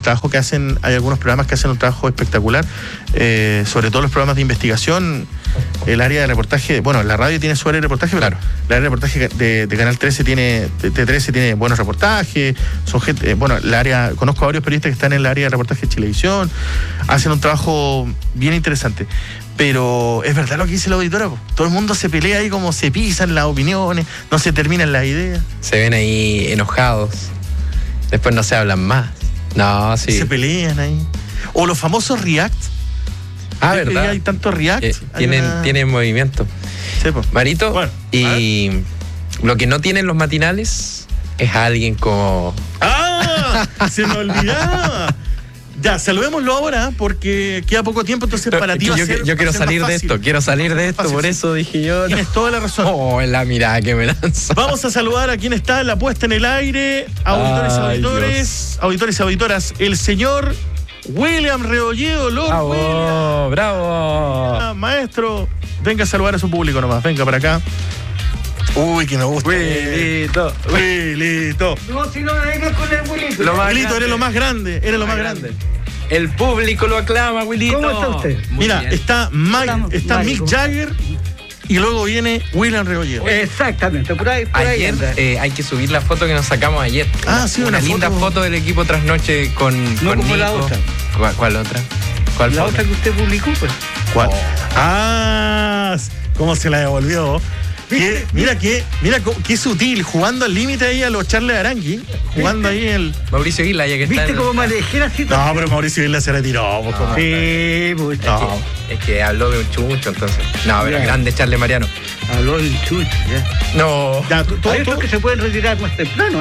trabajo que hacen, hay algunos programas que hacen un trabajo espectacular, sobre todo los programas de investigación. El área de reportaje, bueno, la radio tiene su área de reportaje, pero claro, el área de reportaje de Canal 13 tiene, T13 tiene buenos reportajes, son gente, conozco a varios periodistas que están en el área de reportaje de Chilevisión, hacen un trabajo bien interesante. Pero es verdad lo que dice la auditora, todo el mundo se pelea ahí, como se pisan las opiniones, no se terminan las ideas. Se ven ahí enojados, después no se hablan más. No, sí. Se pelean ahí. O los famosos react. ¿Verdad? Hay tanto react. Tienen movimiento. Sí, pues. Marito, bueno, y lo que no tienen los matinales es alguien como... ¡Ah! Se me olvidaba. Ya, saludémoslo ahora porque queda poco tiempo, entonces para ti yo quiero salir de esto, por eso dije yo. Tienes toda la razón. Oh, la mirada que me lanza. Vamos a saludar a quien está en la puesta en el aire, auditores y auditoras, el señor William Rebolledo, Lord. Bravo. Maestro, venga a saludar a su público nomás, venga para acá. Uy, que me gusta. Wilito. No, si no me vengas con el Wilito. Wilito, eres lo más grande, grande. El público lo aclama, Wilito. ¿Cómo está usted? Mira, está Mick Jagger y luego viene William Rebolledo. Exactamente, por ahí. Ayer hay que subir la foto que nos sacamos ayer. Sí, una linda foto del equipo Trasnoche con como Nico. La otra. ¿Cuál otra? La otra que usted publicó, pues. ¿Cuál? ¿Cómo se la devolvió? Mira qué sutil, jugando al límite ahí a los Charles Arangui, jugando ahí el... Mauricio Isla, ya que está... ¿Viste cómo manejé la situación? No, pero Mauricio Isla se retiró. Sí, pues. Es que habló de un chucho, entonces. No, pero grande Charles Mariano. Habló de un chucho, ya. No. Hay otros que se pueden retirar más temprano,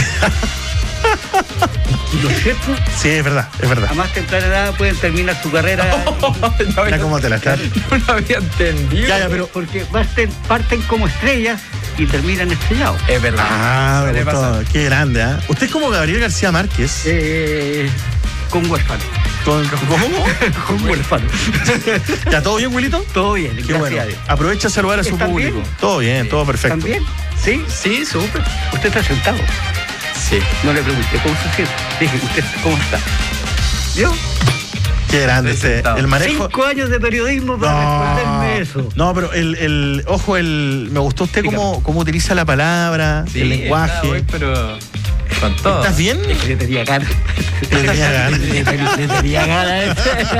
¿Lo es cierto? Sí, es verdad. A más temprana edad pueden terminar su carrera. Mira cómo te la estás. No lo había entendido. Pero... Porque parten como estrellas y terminan estrellados. Es verdad. Qué grande, ¿eh? Usted es como Gabriel García Márquez. Con huérfano. ¿Cómo? Con huérfano. ¿Ya todo bien, Wilito? Todo bien, qué bueno. Aprovecha a saludar a su público. Bien? Todo bien, todo perfecto. ¿Están bien? Sí, súper. Usted está sentado. Sí. No le pregunté cómo se siente. Dije, ¿usted cómo está? ¿Vio? Qué grande el manejo. 5 años de periodismo para responderme eso. No, pero me gustó usted cómo utiliza la palabra, el lenguaje. Pero con todo. ¿Estás bien? Es que le tenía ganas. Le tenía ganas.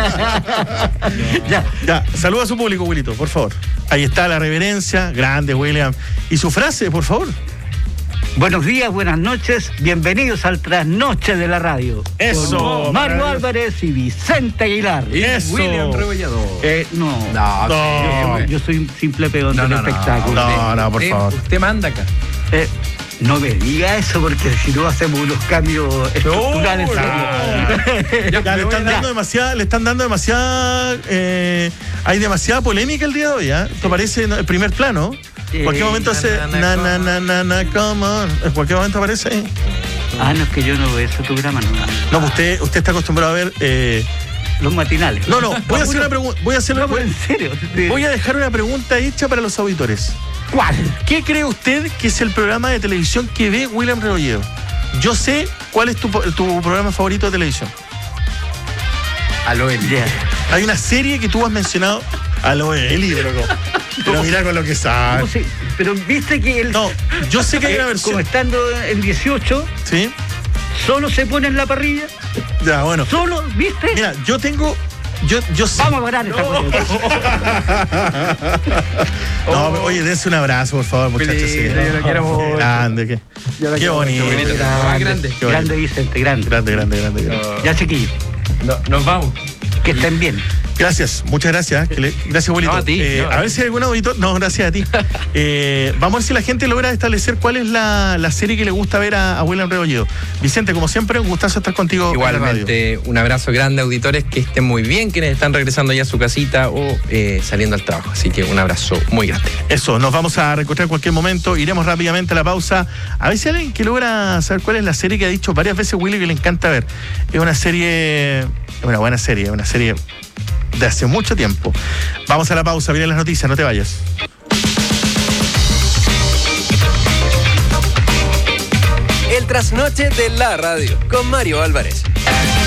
Ya, saluda a su público, Wilito, por favor. Ahí está la reverencia, grande, William. Y su frase, por favor. Buenos días, buenas noches, bienvenidos al Trasnoche de la Radio. Eso. Con Mario Álvarez y Vicente Aguilar. Eso. William Rebolledo. No. Yo soy un simple peón del espectáculo. No, por favor. Usted manda acá. No me diga eso porque si no hacemos unos cambios estructurales. Le están dando demasiada. Hay demasiada polémica el día de hoy, Esto parece el primer plano. En cualquier momento come on. En cualquier momento aparece ahí. No, es que yo no veo ese programa, no. No, usted está acostumbrado a ver los matinales. No, voy a hacer una pregunta. En serio. Voy a dejar una pregunta hecha para los auditores. ¿Cuál? ¿Qué cree usted que es el programa de televisión que ve William Rebolledo? Yo sé cuál es tu programa favorito de televisión. Aló Eli. Hay una serie que tú has mencionado. Aló Eli, pero mira con lo que sabe. Pero viste que No, yo sé que hay una versión. Como estando en 18. Sí. Solo se pone en la parrilla. Ya, bueno. Solo, ¿viste? Mira, yo tengo. Yo sé. Vamos a parar esta No, oye, dense un abrazo, por favor, muchachos. Sí, yo lo quiero mucho. Grande, qué bonito. Grande, Vicente, grande. Ya, chiquillos. Nos vamos. Que estén bien. Gracias, muchas gracias. Gracias, abuelito. No, a ti. A ver si hay algún auditor. No, gracias a ti. Vamos a ver si la gente logra establecer cuál es la serie que le gusta ver a William Rebolledo. Vicente, como siempre, un gustazo estar contigo. Igualmente, un abrazo grande, auditores, que estén muy bien, quienes están regresando ya a su casita o saliendo al trabajo. Así que un abrazo muy grande. Eso, nos vamos a reencontrar en cualquier momento. Iremos rápidamente a la pausa. A ver si alguien que logra saber cuál es la serie que ha dicho varias veces Willy que le encanta ver. Es una serie, una buena serie, una serie de hace mucho tiempo. Vamos a la pausa, vienen las noticias, no te vayas. El trasnoche de la radio con Mario Álvarez.